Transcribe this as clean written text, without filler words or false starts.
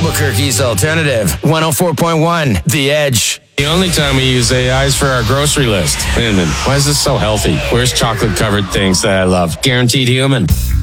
Albuquerque's alternative, 104.1, The Edge. The only time we use AI is for our grocery list. Wait a minute, why is this so healthy? Where's chocolate-covered things that I love? Guaranteed human.